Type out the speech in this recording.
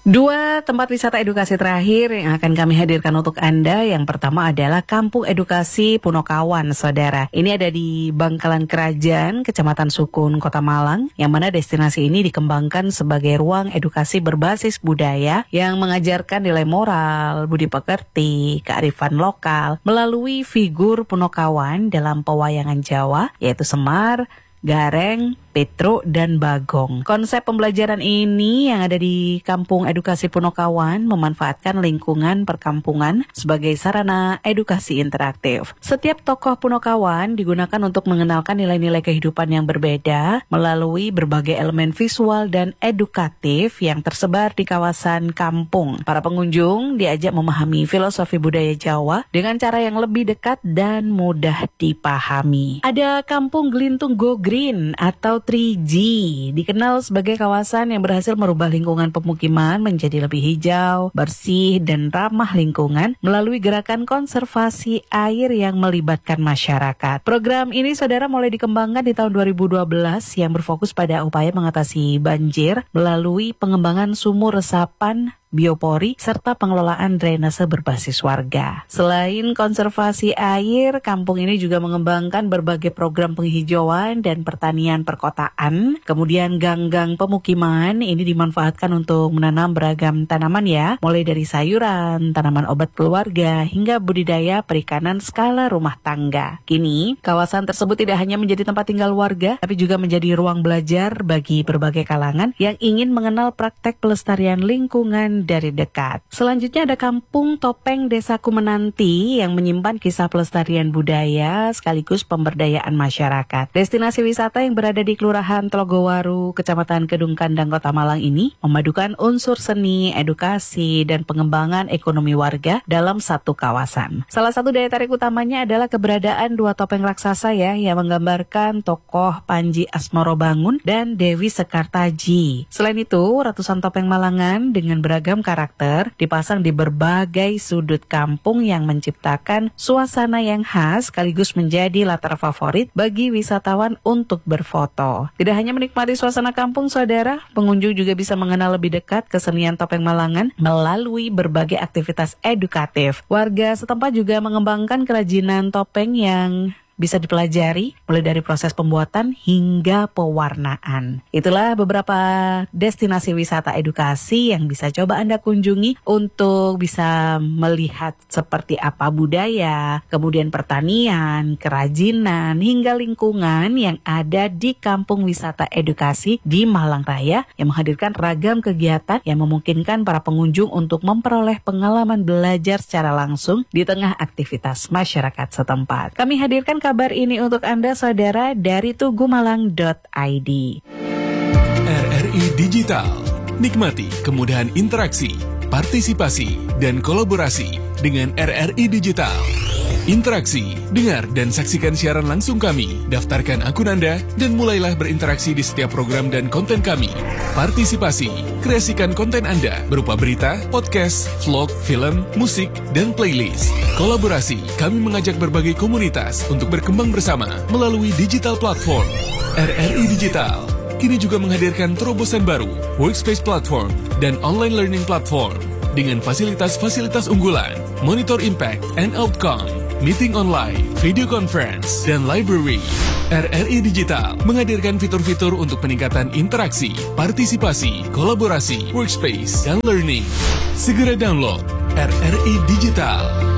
Dua tempat wisata edukasi terakhir yang akan kami hadirkan untuk Anda. Yang pertama adalah Kampung Edukasi Punokawan, Saudara. Ini ada di Bangkalan Kerajaan, Kecamatan Sukun, Kota Malang, yang mana destinasi ini dikembangkan sebagai ruang edukasi berbasis budaya yang mengajarkan nilai moral, budi pekerti, kearifan lokal melalui figur Punokawan dalam pewayangan Jawa, yaitu Semar, Gareng, Petro, dan Bagong. Konsep pembelajaran ini yang ada di Kampung Edukasi Punokawan memanfaatkan lingkungan perkampungan sebagai sarana edukasi interaktif. Setiap tokoh Punokawan digunakan untuk mengenalkan nilai-nilai kehidupan yang berbeda melalui berbagai elemen visual dan edukatif yang tersebar di kawasan kampung. Para pengunjung diajak memahami filosofi budaya Jawa dengan cara yang lebih dekat dan mudah dipahami. Ada Kampung Gelintung Go Green atau 3G, dikenal sebagai kawasan yang berhasil merubah lingkungan pemukiman menjadi lebih hijau, bersih, dan ramah lingkungan melalui gerakan konservasi air yang melibatkan masyarakat. Program ini, Saudara, mulai dikembangkan di tahun 2012 yang berfokus pada upaya mengatasi banjir melalui pengembangan sumur resapan, biopori, serta pengelolaan drainase berbasis warga. Selain konservasi air, kampung ini juga mengembangkan berbagai program penghijauan dan pertanian perkotaan. Kemudian gang-gang pemukiman ini dimanfaatkan untuk menanam beragam tanaman ya, mulai dari sayuran, tanaman obat keluarga, hingga budidaya perikanan skala rumah tangga. Kini, kawasan tersebut tidak hanya menjadi tempat tinggal warga, tapi juga menjadi ruang belajar bagi berbagai kalangan yang ingin mengenal praktek pelestarian lingkungan dari dekat. Selanjutnya ada Kampung Topeng Desa Kumenanti yang menyimpan kisah pelestarian budaya sekaligus pemberdayaan masyarakat. Destinasi wisata yang berada di Kelurahan Telogowaru, Kecamatan Kedung Kandang, Kota Malang ini memadukan unsur seni, edukasi, dan pengembangan ekonomi warga dalam satu kawasan. Salah satu daya tarik utamanya adalah keberadaan dua topeng raksasa ya, yang menggambarkan tokoh Panji Asmorobangun dan Dewi Sekartaji. Selain itu, ratusan topeng Malangan dengan beragam karakter dipasang di berbagai sudut kampung yang menciptakan suasana yang khas sekaligus menjadi latar favorit bagi wisatawan untuk berfoto. Tidak hanya menikmati suasana kampung, Saudara, pengunjung juga bisa mengenal lebih dekat kesenian topeng Malangan melalui berbagai aktivitas edukatif. Warga setempat juga mengembangkan kerajinan topeng yang bisa dipelajari mulai dari proses pembuatan hingga pewarnaan. Itulah beberapa destinasi wisata edukasi yang bisa coba Anda kunjungi untuk bisa melihat seperti apa budaya, kemudian pertanian, kerajinan, hingga lingkungan yang ada di Kampung Wisata Edukasi di Malang Raya yang menghadirkan ragam kegiatan yang memungkinkan para pengunjung untuk memperoleh pengalaman belajar secara langsung di tengah aktivitas masyarakat setempat. Kami hadirkan kabar ini untuk Anda, Saudara, dari tugumalang.id. RRI Digital. Nikmati kemudahan interaksi, partisipasi, dan kolaborasi dengan RRI Digital. Interaksi, dengar dan saksikan siaran langsung kami. Daftarkan akun Anda dan mulailah berinteraksi di setiap program dan konten kami. Partisipasi, kreasikan konten Anda berupa berita, podcast, vlog, film, musik, dan playlist. Kolaborasi, kami mengajak berbagai komunitas untuk berkembang bersama melalui digital platform. RRI Digital kini juga menghadirkan terobosan baru, workspace platform, dan online learning platform dengan fasilitas-fasilitas unggulan, monitor impact and outcome, meeting online, video conference, dan library. RRI Digital menghadirkan fitur-fitur untuk peningkatan interaksi, partisipasi, kolaborasi, workspace, dan learning. Segera download RRI Digital.